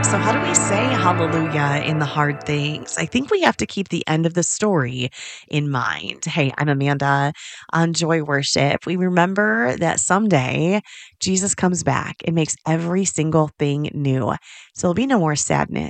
So, how do we say hallelujah in the hard things? I think we have to keep the end of the story in mind. Hey, I'm Amanda on Joy Worship. We remember that someday Jesus comes back and makes every single thing new. So, there'll be no more sadness.